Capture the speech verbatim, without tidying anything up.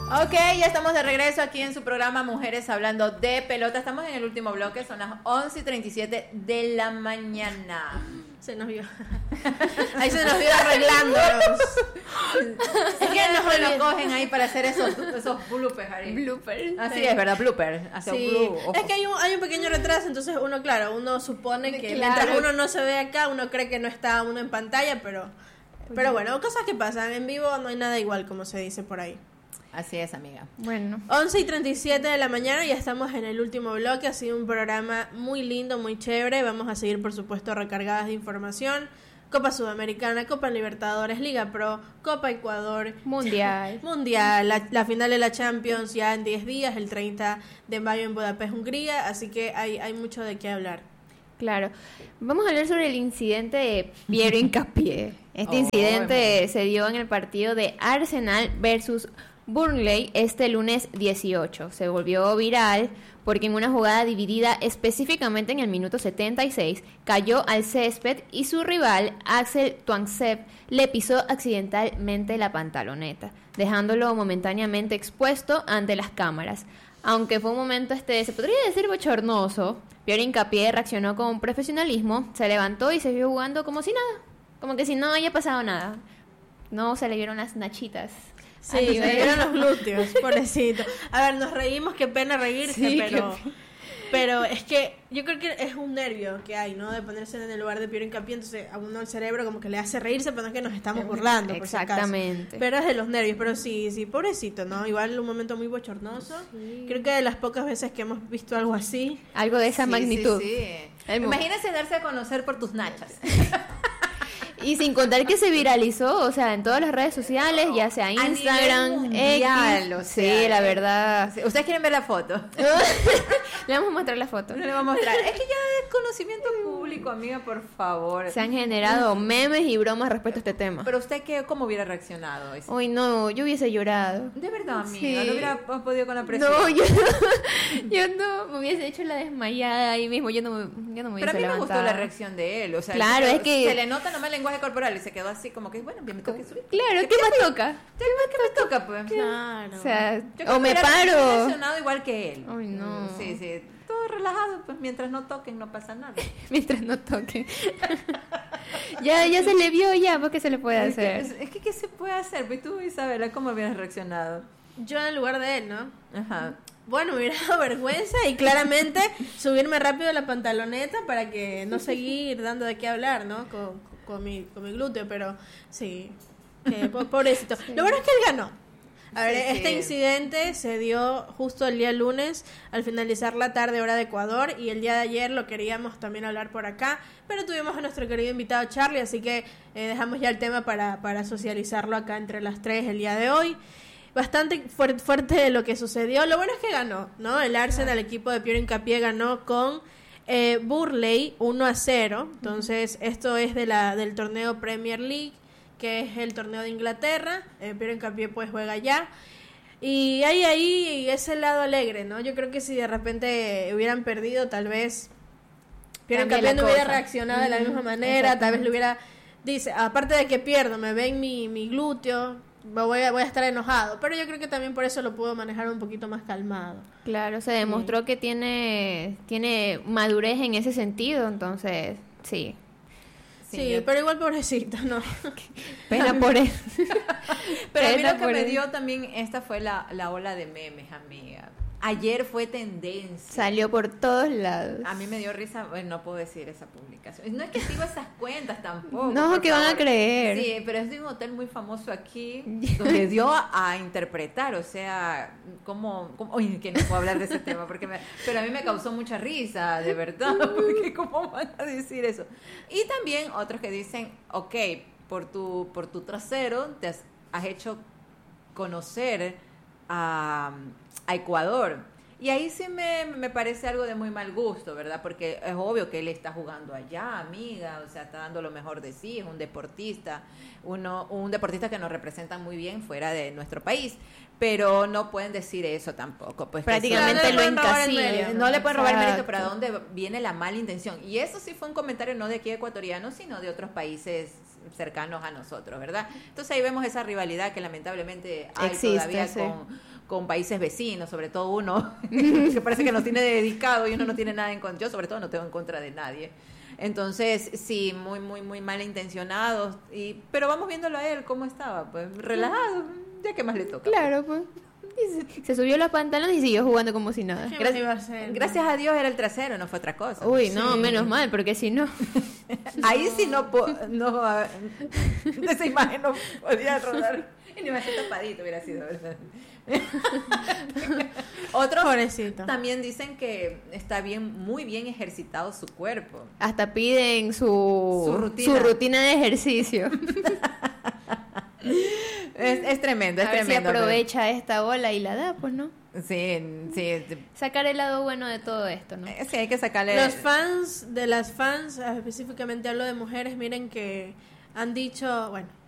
Ok, ya estamos de regreso aquí en su programa Mujeres Hablando de Pelota. Estamos en el último bloque, son las once y treinta y siete de la mañana. Se nos vio. Ahí se nos vio arreglándonos. Es que nos lo cogen ahí para hacer esos, esos bloopers ahí. Blooper. Así sí. es, ¿verdad? Blooper. Hacia Sí. blue, Es que hay un, hay un pequeño retraso, entonces uno, claro, uno supone que Claro. mientras uno no se ve acá, uno cree que no está uno en pantalla, pero, pero bueno, cosas que pasan. En vivo no hay nada igual, como se dice por ahí. Así es, amiga. Bueno. once y treinta y siete de la mañana, ya estamos en el último bloque. Ha sido un programa muy lindo, muy chévere. Vamos a seguir, por supuesto, recargadas de información. Copa Sudamericana, Copa Libertadores, Liga Pro, Copa Ecuador, Mundial. Mundial, la, la final de la Champions ya en diez días, el treinta de mayo en Budapest, Hungría. Así que hay, hay mucho de qué hablar. Claro. Vamos a hablar sobre el incidente de Piero Hincapié. Este Oh, incidente bueno. se dio en el partido de Arsenal versus Burnley este lunes dieciocho. Se volvió viral porque en una jugada dividida específicamente en el minuto setenta y seis cayó al césped y su rival Axel Tuanzeb le pisó accidentalmente la pantaloneta, dejándolo momentáneamente expuesto ante las cámaras. Aunque fue un momento, este, se podría decir bochornoso, Piero Hincapié reaccionó con profesionalismo, se levantó y se vio jugando como si nada, como que si no haya pasado nada. No se le vieron las nachitas. Sí, Al se nivel- vieron los glúteos, pobrecito. A ver, nos reímos, qué pena reírse, Sí, pero qué pero es que yo creo que es un nervio que hay, ¿no? De ponerse en el lugar de Piero Hincapié, entonces a uno el cerebro como que le hace reírse, pero no es que nos estamos burlando, por si acaso. Exactamente. Pero es de los nervios, pero sí, sí, pobrecito, ¿no? Igual un momento muy bochornoso. Creo que de las pocas veces que hemos visto algo así. Algo de esa Sí, magnitud. Sí, sí. El mo- Imagínense darse a conocer por tus nachas. Y sin contar que se viralizó, o sea, en todas las redes sociales, ya sea A Instagram, nivel mundial, X. o sea, sí, la verdad. Sí, ¿ustedes quieren ver la foto? Le vamos a mostrar la foto. No le vamos a mostrar. Es que ya es conocimiento público, amiga, por favor. Se han generado memes y bromas respecto a este tema. Pero usted, ¿qué, ¿cómo hubiera reaccionado? Ese- Uy, no, yo hubiese llorado. De verdad, amiga, Sí. no hubiera podido con la presión. No, yo no, yo no me hubiese hecho la desmayada ahí mismo, yo no me, yo no me Pero a hubiese mí me gustó levantado. la reacción de él, o sea, Claro, se, es que- se le nota nomás el lenguaje corporal y se quedó así como que, bueno, bien me toca subir. Claro, ¿qué más toca? ¿Qué me toca, pues? Claro. O sea, Yo creo o que me hubiera paro. reaccionado igual que él. Ay, no. Sí, sí, todo relajado, pues mientras no toquen no pasa nada. Mientras no toquen. ya, ya se le vio ya, ¿por qué se le puede Es que, hacer? es, es que, ¿qué se puede hacer? Pues tú, Isabela, ¿cómo hubieras reaccionado? Yo en el lugar de él, ¿no? Ajá. Bueno, me hubiera dado vergüenza y claramente subirme rápido la pantaloneta para que no seguir dando de qué hablar, ¿no? Con, con, mi, con mi glúteo, pero sí, que po- pobrecito. Lo bueno es que él ganó. A ver, Sí, este sí. incidente se dio justo el día lunes al finalizar la tarde hora de Ecuador y el día de ayer lo queríamos también hablar por acá, pero tuvimos a nuestro querido invitado Charlie, así que eh, dejamos ya el tema para, para socializarlo acá entre las tres el día de hoy. Bastante fuerte, fuerte lo que sucedió. Lo bueno es que ganó, ¿no? El Arsenal, el equipo de Piero Hincapié, ganó con eh, Burnley uno a cero. Entonces, esto es de la del torneo Premier League, que es el torneo de Inglaterra. Eh, Piero Hincapié pues juega allá. Y hay ahí ese lado alegre, ¿no? Yo creo que si de repente hubieran perdido, tal vez Piero Cambia Hincapié la no hubiera cosa. reaccionado de la Mm, misma manera. Tal vez exactamente. le hubiera... Dice, aparte de que pierdo, me ven mi, mi glúteo, voy a, voy a estar enojado. Pero yo creo que también por eso lo puedo manejar un poquito más calmado. Claro, se demostró que tiene, tiene madurez en ese sentido, entonces, sí. Sí, Sí, yo- pero igual pobrecito, ¿no? Pena por él. Pero a mí Pena lo que por me él. dio también, esta fue la, la ola de memes, amiga. Ayer fue tendencia. Salió por todos lados. A mí me dio risa, bueno, no puedo decir esa publicación. No es que sigo esas cuentas tampoco. No, por que van a favor. creer. Sí, pero es de un hotel muy famoso aquí, donde dio a, a interpretar, o sea, como, como oye, que no puedo hablar de ese tema, porque me- pero a mí me causó mucha risa, de verdad, porque cómo van a decir eso. Y también otros que dicen, ok, por tu, por tu trasero te has, has hecho conocer a, a Ecuador. Y ahí sí me, me parece algo de muy mal gusto, ¿verdad? Porque es obvio que él está jugando allá, amiga, o sea, está dando lo mejor de sí, es un deportista, uno, un deportista que nos representa muy bien fuera de nuestro país, pero no pueden decir eso tampoco. Pues que Prácticamente eso- lo no le pueden robar el encasillan. mérito. no le pueden robar mérito, Exacto. pero ¿a dónde viene la mala intención? Y eso sí fue un comentario no de aquí ecuatoriano, sino de otros países cercanos a nosotros, ¿verdad? Entonces ahí vemos esa rivalidad que lamentablemente hay Existe, todavía sí. con, con países vecinos, sobre todo uno, que parece que nos tiene dedicado y uno no tiene nada en contra. Yo sobre todo no tengo en contra de nadie. Entonces, sí, muy, muy, muy malintencionados. Y, pero vamos viéndolo a él, cómo estaba, pues, relajado, ya que más le toca. Claro, pues. Y se, se subió los pantalones y siguió jugando como si nada. ¿Qué más iba a hacer? Gracias a Dios era el trasero, no fue otra cosa. Uy, no, Sí. menos mal, porque si no... Ahí sí no, po- no a- esa imagen no podía rodar. Y ni me hacía tapadito hubiera sido, ¿verdad? Otros Pobrecito. también dicen que está bien, muy bien ejercitado su cuerpo. Hasta piden su, Su rutina. su rutina de ejercicio. Es, es tremendo, es A ver si tremendo. aprovecha esta ola y la da, pues no. pero- Sí, sí, Sacar el lado bueno de todo esto, ¿no? sí, hay que sacarle. Los fans, de las fans, específicamente hablo de mujeres, miren que han dicho, bueno,